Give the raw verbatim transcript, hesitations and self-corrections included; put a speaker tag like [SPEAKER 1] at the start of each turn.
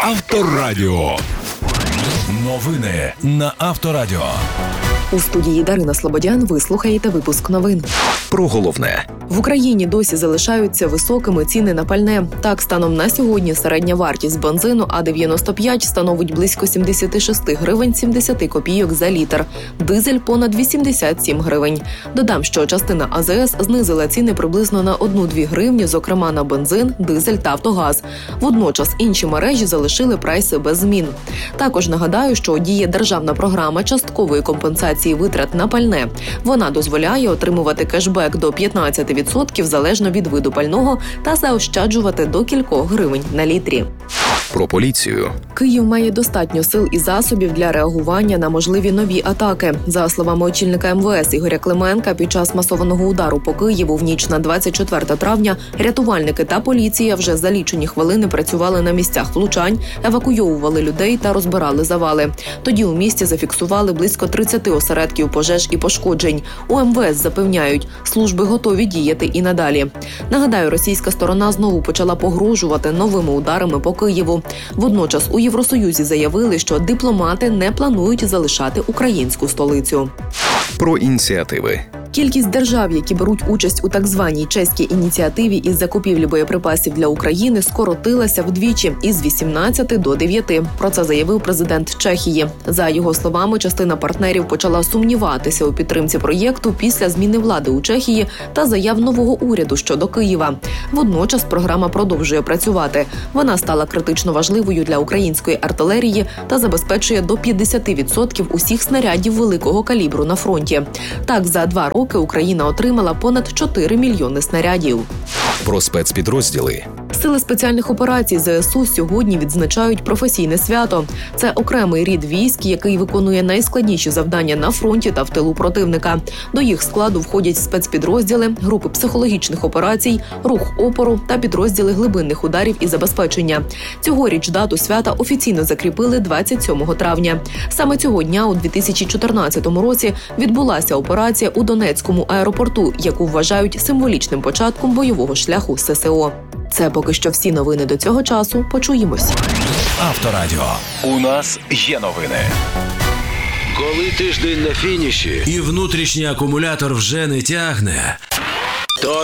[SPEAKER 1] Авторадіо. Новини на Авторадіо.
[SPEAKER 2] У студії Дарина Слободян ви слухаєте випуск новин.
[SPEAKER 3] Про головне.
[SPEAKER 2] В Україні досі залишаються високими ціни на пальне. Так, станом на сьогодні середня вартість бензину А дев'яносто п'ять становить близько сімдесят шість гривень сімдесят копійок за літр. Дизель – понад вісімдесят сім гривень. Додам, що частина А Зе Ес знизила ціни приблизно на одну-дві гривні, зокрема на бензин, дизель та автогаз. Водночас інші мережі залишили прайси без змін. Також нагадаю, що діє державна програма часткової компенсації витрат на пальне. Вона дозволяє отримувати кешбек до п'ятнадцять відсотків залежно від виду пального та заощаджувати до кількох гривень на літрі.
[SPEAKER 3] Про поліцію.
[SPEAKER 2] Київ має достатньо сил і засобів для реагування на можливі нові атаки. За словами очільника Ем Ве Ес Ігоря Клименка, під час масованого удару по Києву в ніч на двадцять четверте травня рятувальники та поліція вже за лічені хвилини працювали на місцях влучань, евакуйовували людей та розбирали завали. Тоді у місті зафіксували близько тридцять осередків пожеж і пошкоджень. У Ем Ве Ес запевняють, служби готові діяти і надалі. Нагадаю, російська сторона знову почала погрожувати новими ударами по Києву. Водночас у Євросоюзі заявили, що дипломати не планують залишати українську столицю.
[SPEAKER 3] Про ініціативи.
[SPEAKER 2] Кількість держав, які беруть участь у так званій чеській ініціативі із закупівлі боєприпасів для України, скоротилася вдвічі – із вісімнадцяти до дев'яти. Про це заявив президент Чехії. За його словами, частина партнерів почала сумніватися у підтримці проєкту після зміни влади у Чехії та заяв нового уряду щодо Києва. Водночас програма продовжує працювати. Вона стала критично важливою для української артилерії та забезпечує до п'ятдесят відсотків усіх снарядів великого калібру на фронті. Так, за два роки Україна отримала понад чотири мільйони снарядів.
[SPEAKER 3] Про спецпідрозділи.
[SPEAKER 2] Сили спеціальних операцій Зе Ес У сьогодні відзначають професійне свято. Це окремий рід військ, який виконує найскладніші завдання на фронті та в тилу противника. До їх складу входять спецпідрозділи, групи психологічних операцій, рух опору та підрозділи глибинних ударів і забезпечення. Цьогоріч дату свята офіційно закріпили двадцять сьомого травня. Саме цього дня у дві тисячі чотирнадцятому році відбулася операція у Донецькому аеропорту, яку вважають символічним початком бойового шляху Се Се О. Це поки що всі новини до цього часу. Почуємось.
[SPEAKER 1] Авторадіо. У нас є новини.
[SPEAKER 4] Коли тиждень на фініші
[SPEAKER 5] і внутрішній акумулятор вже не тягне,
[SPEAKER 4] то